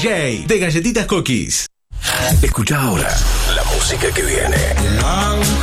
DJ de Galletitas Cookies. Escucha ahora la música que viene.